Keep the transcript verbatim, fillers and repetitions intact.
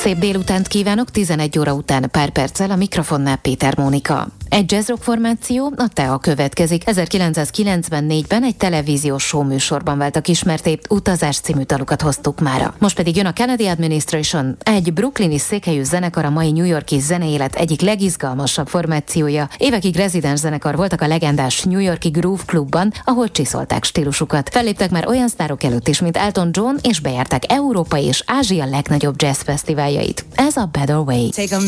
Szép délutánt kívánok, tizenegy óra után pár perccel a mikrofonnál Péter Mónika. Egy jazzrock formáció, a Tea következik. ezerkilencszázkilencvennégyben egy televíziós show műsorban váltak ismerté, Utazás című dalukat hoztuk mára. Most pedig jön a Kennedy Administration, egy brooklyni székhelyű zenekar, a mai New York-i zeneélet egyik legizgalmasabb formációja. Évekig rezidens zenekar voltak a legendás New York-i Groove Clubban, ahol csiszolták stílusukat. Felléptek már olyan sztárok előtt is, mint Elton John, és bejárták Európa és Ázsia legnagyobb jazz fesztiváljait. Ez a Better Way.